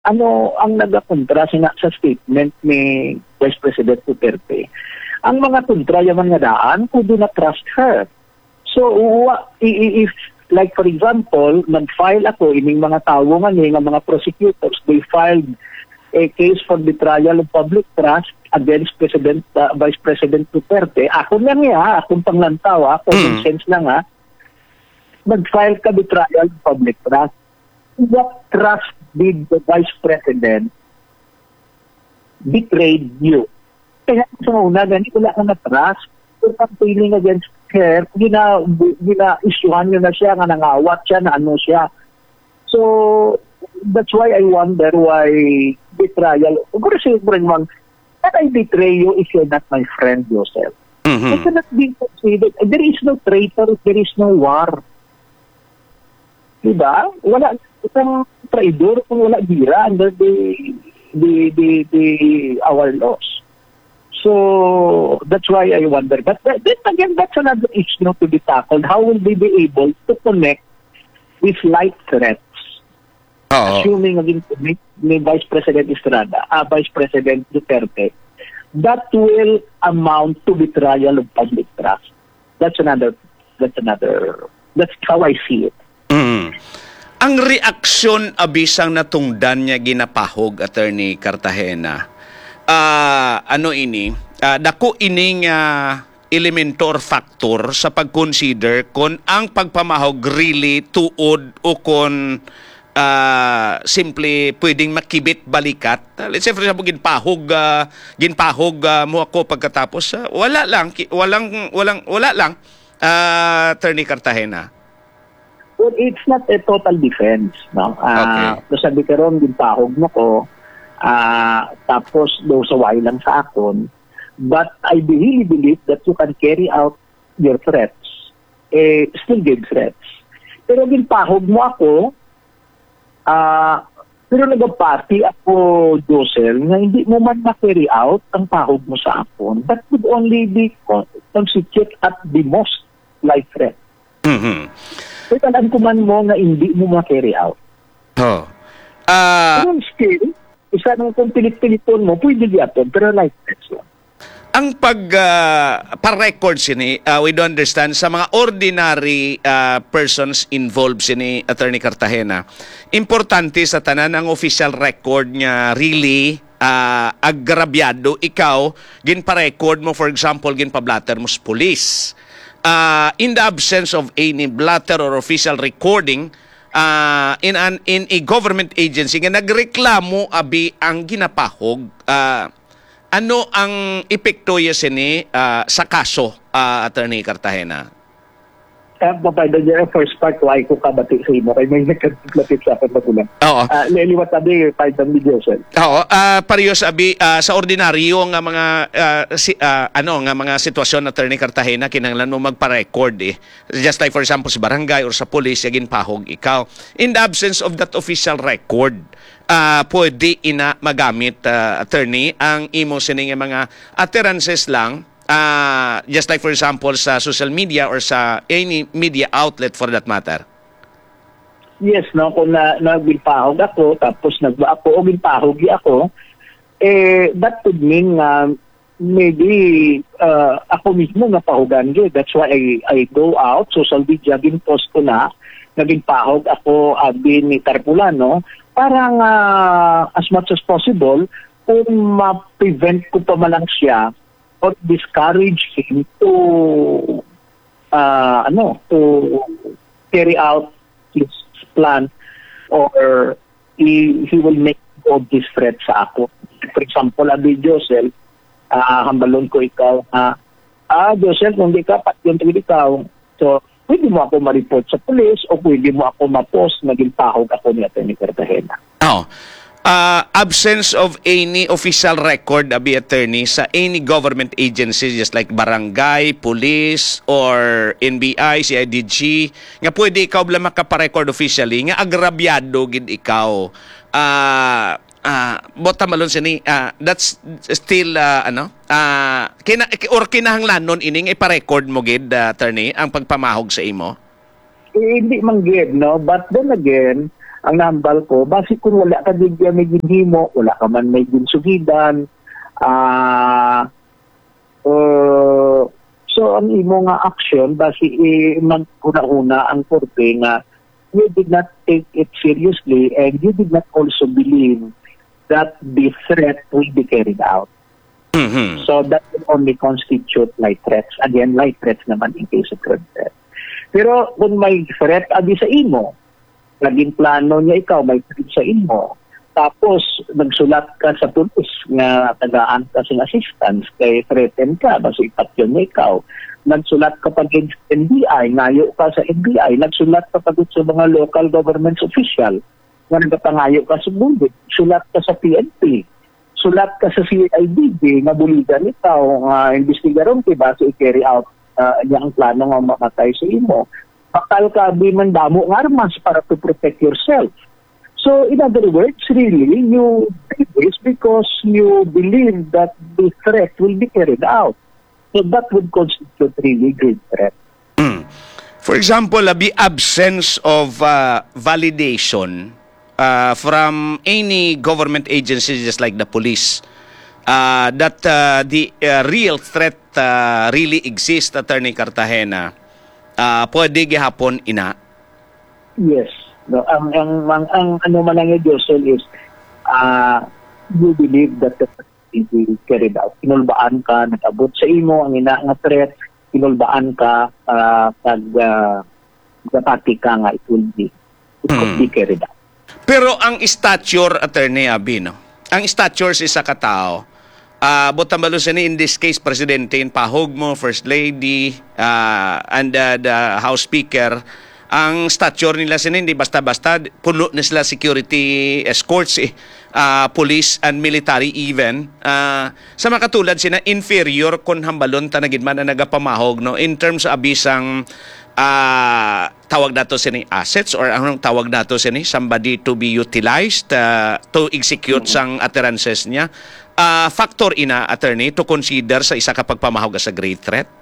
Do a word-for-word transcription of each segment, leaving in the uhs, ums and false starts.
ano ang nagakontra sina sa statement ni Vice President Duterte. Ang mga kontra yung mga daan who do not trust her. So, wa- i- i- if, like for example, nag-file ako, ining mga tao nga ni, nga mga prosecutors, they filed a case for betrayal of public trust against President uh, Vice President Duterte. Ako lang nga, akong panglantaw, ha, common Mm. sense lang ha. Nag-file ka betrayal of public trust. What trust did the Vice President betrayed you? Kaya sa una, ganit wala kang na-trust. Kung campaigning against her, gina, gina isyuhan nyo na siya, nga nangawat siya, na ano siya. So, that's why I wonder why betrayal. Siguro siguro man, can I betray you if you're not my friend yourself? Mhm. It cannot be considered. There is no traitor if there is no war. Diba? Wala isang traidor kung wala gira under the the the, the our laws. So that's why I wonder. But that, that, again, that's another issue to be tackled. How will they be able to connect with light threats? Oo. Assuming again ni, ni Vice President Estrada, ah, Vice President Duterte, that will amount to betrayal of public trust. That's another. That's another. That's how I see it. Mm. Ang reaksyon abisang natungdan niya ginapahog, Attorney Cartagena, ah, ano ini, ah, dako ining ah, elementor factor sa pag-consider kung ang pagpamahog really tuod o kung ah, simple pwedeng makibit balikat. Ah, let's say for example ginpahog ah, ginpahog ah, mo ako pagkatapos ah, wala lang ki- walang walang wala lang ah, Attorney Cartagena. Well, it's not a total defense, no? Ah, Okay. so sabi ka ron, ginpahog mo ko, ah, tapos daw saway lang sa akon. But I really believe that you can carry out your threats, eh, still give threats. Pero ginpahog mo ako, ah, pero nag-party ako, Josel, na hindi mo man ma-carry out ang pahog mo sa akon. That would only be con- constitute at the most life threat. Mhm. Pero alam ko man mo na hindi mo ma-carry out. Oh. Ah, Pero still, isa nung kung pilit-piliton mo, pwede diyaton, pero like that lang. ang pag ah, pa-record sini, ah, we do understand sa mga ordinary ah, persons involved sini Attorney Cartagena, importante sa tanan ang official record niya really ah, agrabyado ikaw ginpa-record mo, for example ginpa-blatter mo sa police. Uh, in the absence of any blatter or official recording uh, in an in a government agency nga nagreklamo abi ang ginapahog, uh, ano ang epekto ya sini uh, sa kaso, uh, Attorney Cartagena? Kaya papayda niya, first part, why ko kabati sa imo, kaya may nagkatiplatip sa akin magulang. Oo. Uh, Leliwat tabi, payda ni Josel. Oo, ah parehas abi ah, sa ordinaryo nga mga ah, si, ah, ano nga mga sitwasyon, Attorney Cartagena, kinahanglan mo magpa-record eh. Just like for example sa barangay or sa police yagin pahog ikaw. In the absence of that official record, ah pwede ina magamit, ah, attorney, ang imo sining mga utterances lang, ah, just like for example sa social media or sa any media outlet for that matter. Yes, no, kung na, nagbilpahog ako, tapos nagba ako, o bilpahog ako, eh, that would mean na maybe uh, ako mismo napahugan yun. That's why I, I go out, social media, ginpost ko na, naging pahog ako, abi ni Tarpulano, parang uh, as much as possible, kung ma-prevent ko pa man lang siya, or discourage him to, uh, ano, to carry out his plan, or he, he will make all these threats sa ako. For example, abi Josel, uh, hambalon ko ikaw, ah, ah, Josel, kung di ka, pat yung tawid ikaw, so, pwede mo ako ma-report sa police o pwede mo ako ma-post, naging pahog ako ni Atty. Cartagena. Oh. Uh, absence of any official record, abi attorney, sa any government agencies just like barangay, police, or N B I, C I D G, nga pwede ikaw bala makaparecord officially, nga agrabyado gid ikaw. Uh, uh, bota malon sini, uh, that's still, uh, ano, uh, kina, or kinahanglanon ining iparecord mo gid, uh, attorney, ang pagpamahog sa imo? Eh, hindi man gid, no? But then again, ang nambal ko, basi kung wala ka din may ginhimo, wala ka man may ginsugidan, ah, uh, so ang imo nga action, basi eh, maguna-una ang korte nga you did not take it seriously and you did not also believe that the threat will be carried out. Mhm. So that will only constitute light threats. Again, light threats naman in case of threat. Pero kung may threat abi sa imo, naging plano niya ikaw, may threat sa imo, tapos nagsulat ka sa pulis nga tagaan ka sa assistance, kay threaten ka, basta ipatyon niya ikaw, nagsulat ka pag N B I, ngayo ka sa N B I, nagsulat ka pag sa mga local government official, nga nagapangayo ka sa bundit, sulat ka sa P N P, sulat ka sa C I D G, nga buligan ikaw, nga investigaron ki ba, so i-carry out uh, niya ang plano nga makatay sa imo. Bakal ka di man damo ng armas para to protect yourself. So in other words, really, you did this because you believe that the threat will be carried out. So that would constitute really great threat. Mm. For example, uh, the absence of uh, validation uh, from any government agency, just like the police, uh, that uh, the uh, real threat uh, really exists, Attorney Cartagena, uh, pwede gihapon ina? Yes. No, ang, ang, ang, ang ano man lang yung Josel is, uh, you believe that the threat will be carried out. Kinulbaan ka, nag-abot sa imo, ang ina nga threat, kinulbaan ka, uh, pag uh, napati ka nga, it will be, it could be carried out. Pero ang stature, Attorney Abino, ang stature sa isa katao, uh, butambalo sa ni, in this case, Presidente, in pahog mo, First Lady, uh, and uh, the House Speaker, ang stature nila sila hindi basta-basta, puno na sila security escorts, eh, uh, police and military even. Uh, sa mga katulad sina, inferior kung hambalon tanagid man na nagapamahog, no? In terms of abisang uh, tawag nato sini assets or anong tawag nato sini somebody to be utilized uh, to execute sang utterances niya. Uh, factor ina, Attorney, to consider sa isa kapag pamahog sa great threat?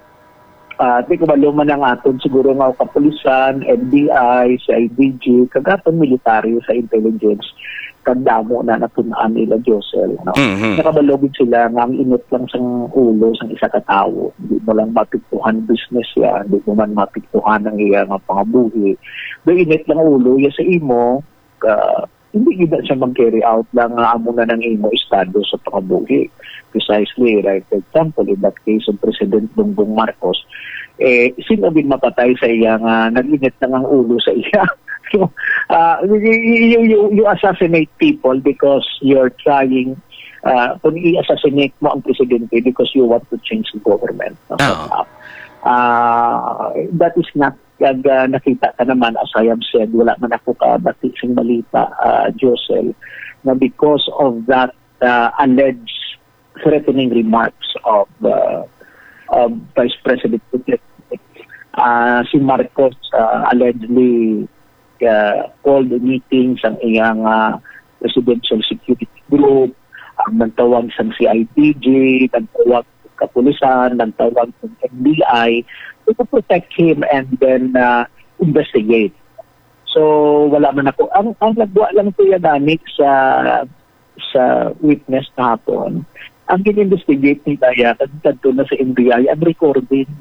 Uh, di ko maluman ang aton siguro nga kapulisan, N B I, C I D G, kagaton militaryo sa intelligence, kagdamo na natunaan nila, Josel. No? Mm-hmm. Nakabalogid sila nga ang init lang sa ulo sa isa katao. Hindi mo lang mapiktuhan business yan, hindi mo man mapiktuhan ang iya nga pangabuhi. Do init lang ulo yan sa imo, uh, hindi gina siya mag-carry out lang nga amo na ng imo estado sa pangabuhi. Precisely, like for example, in that case of President Bongbong Marcos, eh, sino din mapatay sa iya nga nag-init na ang ulo sa iya. So, uh, you, you, you assassinate people because you're trying, uh, kung i-assassinate mo ang Presidente because you want to change the government. No? Oh. Uh, that is not, kag uh, nakita ka naman, as I have said, wala man ako kabati sing balita, uh, Josel, na because of that uh, alleged threatening remarks of uh, of Vice President Duterte, uh, si Marcos uh, allegedly uh, called meetings ang iyang uh, Presidential Security Group, ang uh, nagtawag sa C I D G, nagtawag sa kapulisan, nagtawag sa N B I to protect him and then uh, investigate. So wala man ako. Ang, ang nagbuwa lang ko yan, Danik, sa sa witness kahapon, ang in-investigate ni Daya, kadto na sa N B I, ang recording.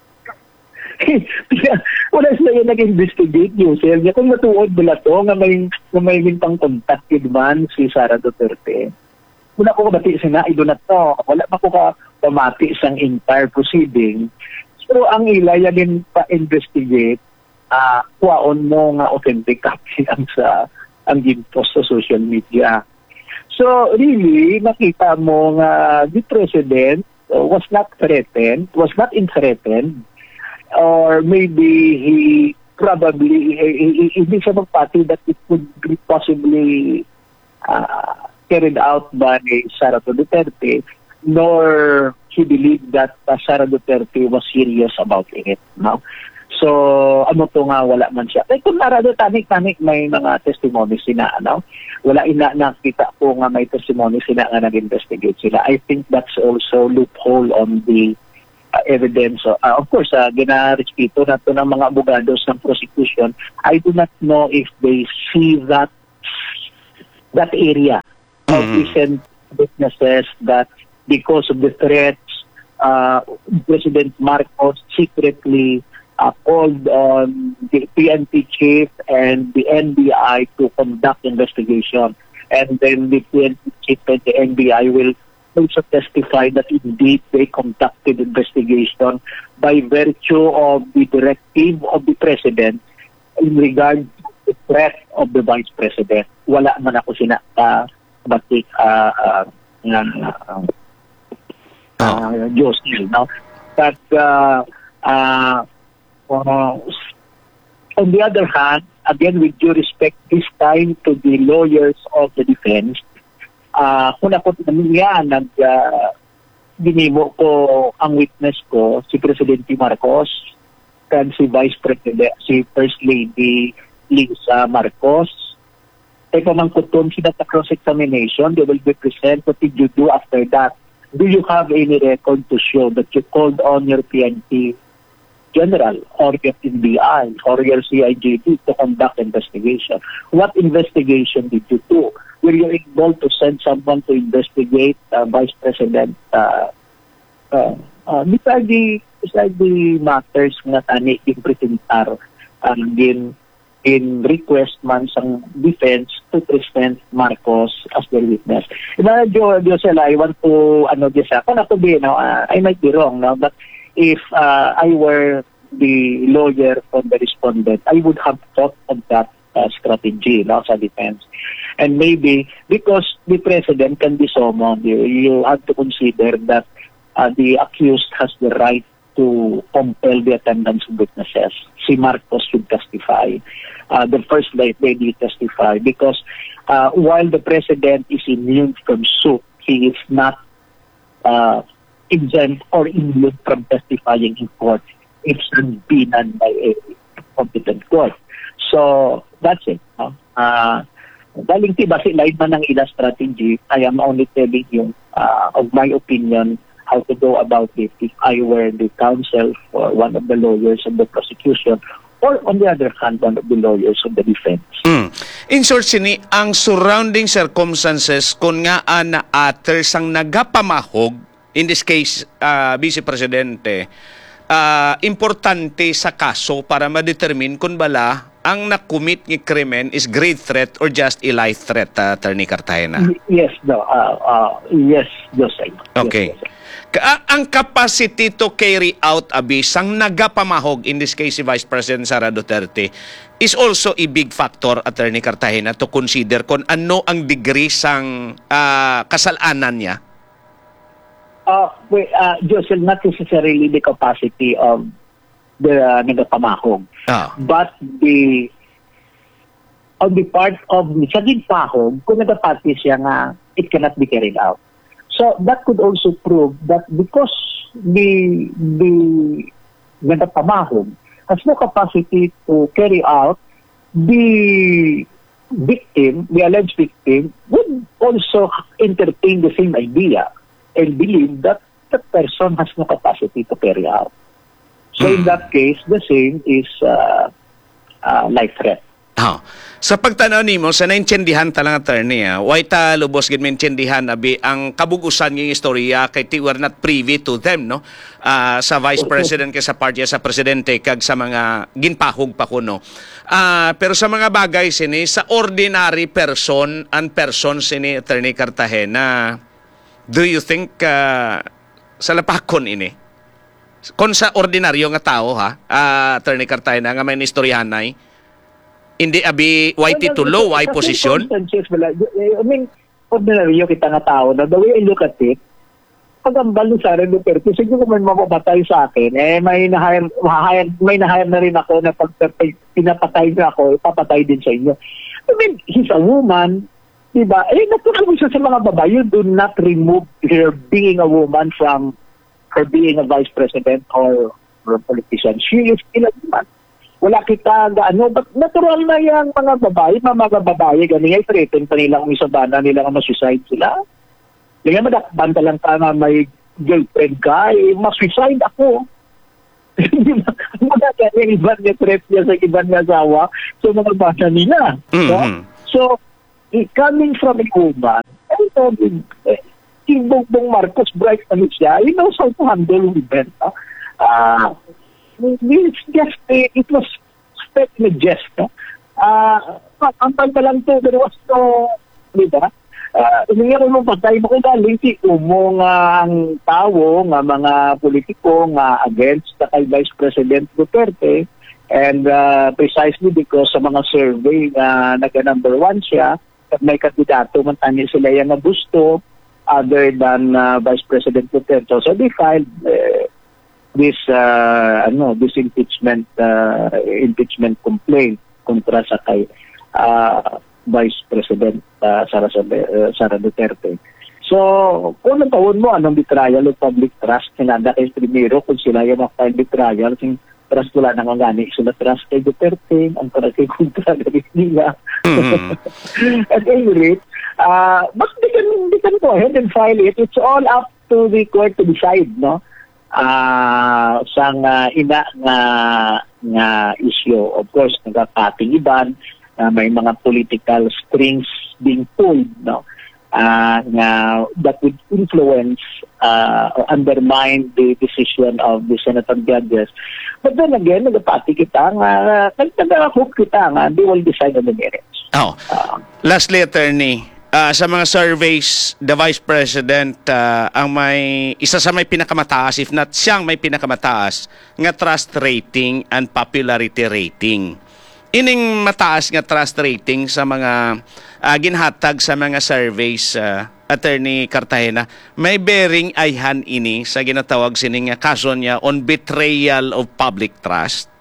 Wala sila yung nag-investigate, Yusel. Kung matuod nila to, nga may, nga may pang contact man si Sara Duterte, wala ko kabati sina, ido na to. Wala pa ko ka pamati sang entire proceeding. So, ang ilaya din pa-investigate, uh, kuwaon mo nga authentic copy ang sa ang ginpost sa social media. So, really, nakita mo nga the President uh, was not threatened, was not threatened, or maybe he probably, hindi siya magpati that it could be possibly uh, carried out by Sara Duterte, nor he believed that uh, Sara Duterte was serious about it. No? So, ano to nga, wala man siya. Eh, kung narado, tanik-tanik, may mga testimony sina, ano? Wala ina nakita ko nga may testimony sila nga nag-investigate sila. I think that's also loophole on the uh, evidence. So, uh, of course, uh, ginarespeto na ito ng mga abogados ng prosecution. I do not know if they see that that area of Mhm. recent witnesses that because of the threats, uh, President Marcos secretly uh, called on the P N P chief and the N B I to conduct investigation. And then the P N P chief and the N B I will also testify that indeed they conducted investigation by virtue of the directive of the President in regard to the threat of the Vice President. Wala man ako sina uh, batik uh, uh, uh, uh, Josel, no? But uh, uh, uh, on the other hand, again, with due respect this time to the lawyers of the defense, uh, kung ako niya, nag, uh, binimo ko ang witness ko, si Presidente Marcos, and si Vice President, si First Lady Lisa Marcos. Ay pamangkuton sila sa cross-examination, they will be present. What did you do after that? Do you have any record to show that you called on your P N P General or your N B I or your C I G D to conduct investigation? What investigation did you do? Were you able to send someone to investigate uh, Vice President uh, uh, uh, beside the beside the matters nga tani i-presentar um, din in request man sang defense to present Marcos as their witness. Ina Jo Josel, I want to ano di sa kana to be no, uh, I might be wrong no, but if uh, I were the lawyer for the respondent, I would have thought of that uh, strategy no, sa defense. And maybe because the president can be summoned, you, you have to consider that uh, the accused has the right to compel the attendance of witnesses. Si Marcos should testify. Uh, the First Lady testify because uh, while the president is immune from suit, he is not uh, exempt or immune from testifying in court if be done by a competent court. So that's it. No? Uh, Daling tiba si lain man ng ila strategy, I am only telling you uh, of my opinion how to go about it if I were the counsel or one of the lawyers of the prosecution or on the other hand, one of the lawyers of the defense. Mm. In short, sini, ang surrounding circumstances kung nga na ater sang nagapamahog, in this case, uh, Vice Presidente, uh, importante sa kaso para ma-determine kung bala ang nakumit ng krimen is grave threat or just a light threat, uh, Attorney Cartagena. Yes, no, uh, uh, yes, Jose. Okay. Yes, Jose. Ka ang capacity to carry out abis ang nagapamahog, in this case si Vice President Sara Duterte, is also a big factor, Attorney Cartagena, to consider kung ano ang degree sang uh, kasalanan niya. Uh, wait, uh, Josel, not necessarily the capacity of the uh, nagapamahog, Oh. but the on the part of sa ginpahog, kung nagapati siya nga, it cannot be carried out. So that could also prove that because the the nagapamahog has no capacity to carry out, the victim, the alleged victim, would also entertain the same idea and believe that the person has no capacity to carry out. So in that case, the same is uh, uh, life threat. Oh. Sa pagtanaw nimo sa naintindihan talang attorney, ah, why ta lubos gid maintindihan abi ang kabugusan ng istorya kay ti were not privy to them, no? Uh, sa Vice President kay sa party sa presidente kag sa mga ginpahog pa kuno. Uh, pero sa mga bagay sini sa ordinary person and person sini Attorney Cartagena, do you think uh, sa lapakon ini? Kung sa ordinaryo nga tao ha, uh, Attorney Cartagena nga may istoryahanay, hindi abi white to low, white position? I mean, ordinaryo kita nga tao na the way I look at it, pag ang balo sa rin Duterte, siguro man mapapatay sa akin, eh may na-hire, may na-hire na rin ako na pag pinapatay na ako, ipapatay din sa inyo. I mean, he's a woman, diba? Eh, natural mo siya sa mga babae, you do not remove her being a woman from her being a vice president or, or a politician. She is still a woman. Wala kita gaano, but natural na yung mga babae, mga babae, ganyan i-threaten pa nila kung isabana nila nga masuicide sila. Ganyan madakban ka lang tama may girlfriend ka, eh, mas-resign ako. Mga kanyang iban niya trip niya sa iban niya asawa sa mga bata nila. Mm-hmm. No? So, eh, coming from a woman, I told him, eh, si Bongbong Marcos, bright ano siya, he knows how to handle women. No? Uh, it's just, eh, it was spec na jest. No? Uh, ang pa lang to, there was no, di ba? Uh, hindi ako mong patay mo kung galing si Umo nga ang tao, nga mga politiko nga against the kay Vice President Duterte, and uh, precisely because sa mga survey nga uh, naga-number one siya, at may kandidato man tani sila yung nga gusto other than uh, Vice President Duterte. So they filed uh, this uh, ano this impeachment uh, impeachment complaint kontra sa kay uh, Vice President uh, Sara, uh, Sara Duterte. So, kung nagtawon mo, anong betrayal of public trust, kinanda kay primero, kung sila yung mga betrayal, yung trust wala nang gani, sila trust kay Duterte, ang para kay kontra galit nila. Mm-hmm. At any rate, uh, but they can, they can go ahead and file it. It's all up to the court to decide, no? Uh, sang uh, ina nga, nga issue. Of course, nagkapating iban, Uh, may mga political strings being pulled, no, uh, na that would influence uh, or undermine the decision of the Senate judges. But then again, nagpati kita nga, nagtag-hope kita nga, they will decide on the merits. Oh. Uh, Lastly, Attorney, uh, sa mga surveys, the Vice President uh, ang may isa sa may pinakamataas, if not siyang may pinakamataas, nga trust rating and popularity rating. Ining mataas nga trust rating sa mga uh, ginhatag sa mga surveys, uh, Attorney Cartagena, may bearing ayhan ini sa ginatawag sining kaso niya on betrayal of public trust?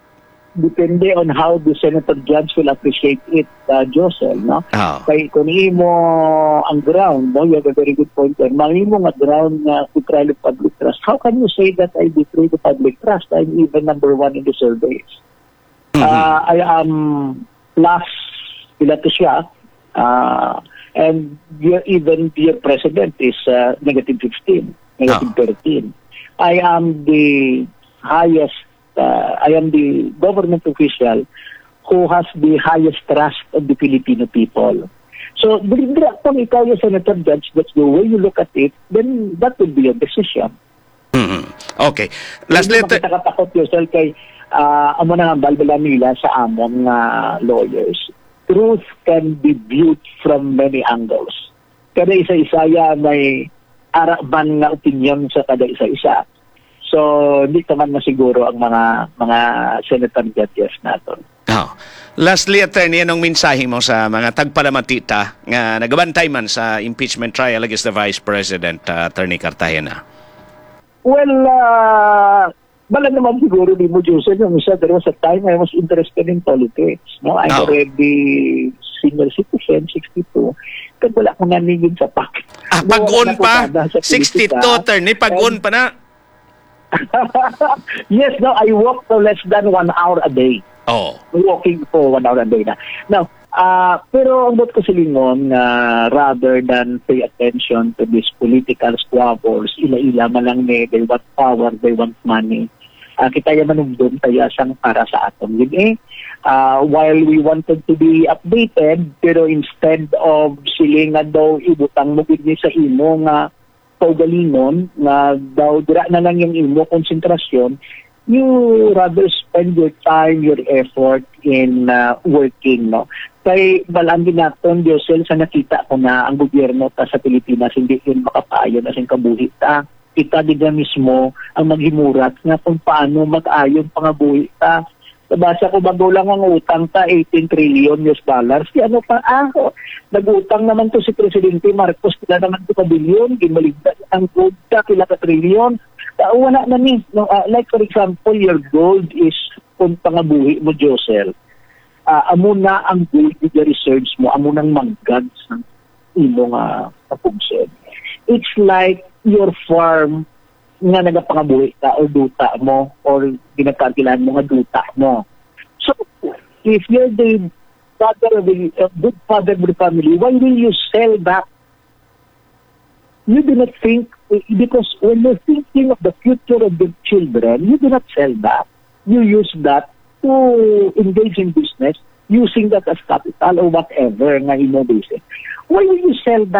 Depende on how the senator judge will appreciate it, uh, Josel, no? Oh. Kaya kung mo ang ground, no, you have a very good point there. Mali mo nga ground na uh, betrayal of public trust. How can you say that I betray the public trust? I'm even number one in the surveys. Mm-hmm. Uh, I am plus pila to siya, uh, and your, even your president is uh, negative fifteen, negative oh. thirteen. I am the highest, uh, I am the government official who has the highest trust of the Filipino people. So, kung ikaw yung senator judge, that's the way you look at it, then that will be your decision. Mm-hmm. Okay. Last letter. Hindi makita yourself kay Uh, amo na nga balbala nila sa among uh, lawyers. Truth can be viewed from many angles. Kada isa-isa ya may araban na opinion sa kada isa-isa. So, hindi naman masiguro ang mga mga senator judges natin. Oh. Lastly, Attorney, anong mensahe mo sa mga tagpalamatita nga nagabantay man sa impeachment trial against the Vice President, uh, Attorney Cartagena? Well, uh, bala naman siguro ni mo, Joseph, yung isa, there was a time I was interested in politics. No? I'm oh. already senior citizen, sixty-two. Kaya wala akong nanigin sa pak. Ah, pag-on pa? sixty-two, Attorney, pag-on pa na? Yes, no, I walk for less than one hour a day. Oh. Walking for one hour a day na. Now, Uh, pero ang bot ko silingon, uh, rather than pay attention to these political squabbles, ila-ila man lang ni, they want power, they want money. Uh, kita yung manumdum tayo asang para sa atom. Yun eh, uh, while we wanted to be updated, pero instead of silingan daw ibutang mo gid ni sa imo nga paugalingon, nga daw dira na lang yung imo konsentrasyon, you rather spend your time, your effort in uh, working, no? Kay balangin natin, Josel, sa nakita ko na ang gobyerno ta sa Pilipinas hindi yun makapayon as in kabuhi ta. Kita diga mismo ang maghimurat nga kung paano mag-ayon pangabuhi ta. Nabasa ko bago lang ang utang ta, eighteen trillion U S dollars. Di ano pa, ah, nag-utang naman to si Presidente Marcos, kila naman to ka bilyon, gimaligdat ang gold ta, kila ka trillion. Uh, wala na ni. No, uh, like for example, your gold is kung pangabuhi mo, Josel. Uh, amo na ang gold the reserves mo, amo nang manggad sa imong uh, kapugsid. It's like your farm nga nagapangabuhi ka o duta mo or ginagkakilan mo nga duta mo. So, if you're the father of the uh, good father of the family, why will you sell back? You do not think eh, because when you're thinking of the future of the children, you do not sell that. You use that to engage in business using that as capital or whatever nga imo business. Why will you sell that